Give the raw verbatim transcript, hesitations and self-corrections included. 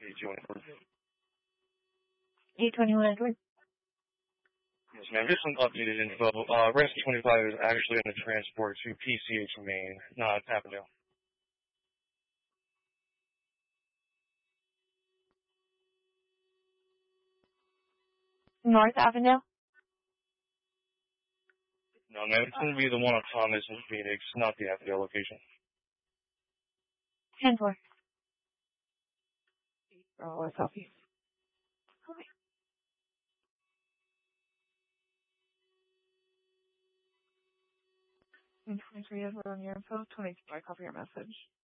eight twenty-one. eight twenty-one Edward. Yes, ma'am. Just some updated info. Uh, Rescue twenty-five is actually in the transport to P C H Maine, not Avondale. North Avondale? No, ma'am. It's going to be the one on Thomas in Phoenix, not the Avondale location. ten four. Oh, it's copy. Okay. twenty-three Edward on your info. twenty-two, I copy your message.